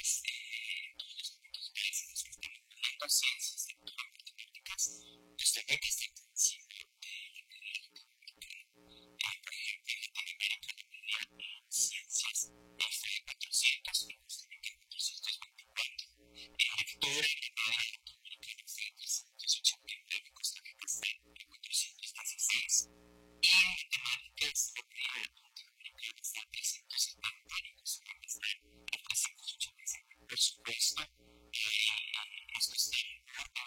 todos los ámbitos básicos que estamos viendo, ciencias, matemáticas, pues también está por encima de la media latinoamericana. Por ejemplo, en Latinoamérica la media en ciencias está en 400 y Costa Rica en 424. En lectura la media latinoamericana está en 389 y Costa Rica está en 416. Y en matemáticas la media latinoamericana está en 370 y Costa Rica está en 385. Por supuesto, esto está